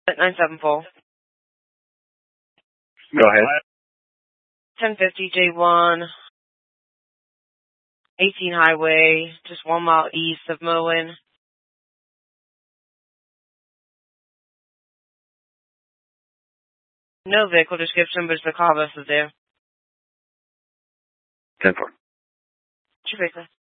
974. Go ahead. 1050 J1, 18 highway, just 1 mile east of Moen. No vehicle description, but the call bus is there. 10-4. Jamaica.